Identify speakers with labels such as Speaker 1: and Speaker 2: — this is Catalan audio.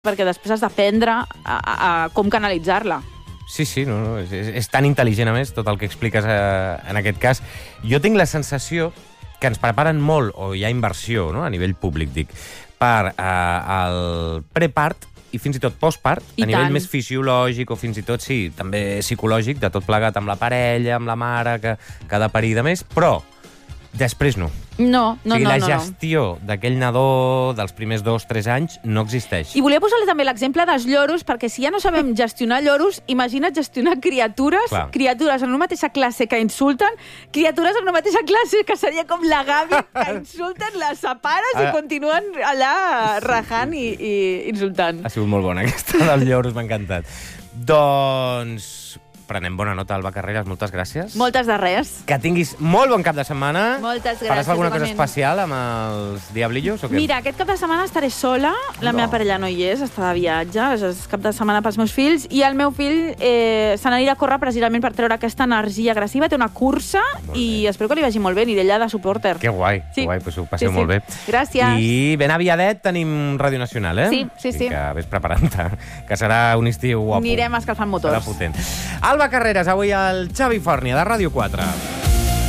Speaker 1: perquè després has d'aprendre a com canalitzar-la.
Speaker 2: Sí, no, és tan intel·ligent, a més, tot el que expliques en aquest cas. Jo tinc la sensació que ens preparen molt, o hi ha inversió, no?, a nivell públic, dic, per al prepart i fins i tot postpart, a nivell més fisiològic o fins i tot, sí, també psicològic, de tot plegat amb la parella, amb la mare, que ha de parir de més, però després no.
Speaker 1: No.
Speaker 2: La gestió d'aquell nadó dels primers 2-3 anys no existeix.
Speaker 1: I volia posar-li també l'exemple dels lloros, perquè si ja no sabem gestionar lloros, imagina't gestionar criatures en una mateixa classe que insulten, criatures en una mateixa classe que seria com la Gavi, que insulten, les separes i continuen allà rajant i insultant.
Speaker 2: Ha sigut molt bona aquesta dels lloros, m'ha encantat. Doncs prenem bona nota, Alba Carreras, moltes gràcies.
Speaker 1: Moltes de res.
Speaker 2: Que tinguis molt bon cap de setmana.
Speaker 1: Moltes gràcies.
Speaker 2: Faràs alguna cosa especial amb els Diablillos o què?
Speaker 1: Mira, aquest cap de setmana estaré sola, la meva parella no hi és, està de viatge, és cap de setmana pels meus fills, i el meu fill se n'anirà a córrer precisament per treure aquesta energia agressiva, té una cursa i espero que li vagi molt bé, aniré allà de supporter.
Speaker 2: Que guai, doncs ho passeu molt bé.
Speaker 1: Gràcies.
Speaker 2: I ben aviadet tenim Ràdio Nacional, eh?
Speaker 1: Sí.
Speaker 2: Que vés preparant-te, que serà un estiu guapo.
Speaker 1: Anirem escalfant motors.
Speaker 2: Serà potent. Alba Carreras, avui al Xavi Fòrnia, de Ràdio 4.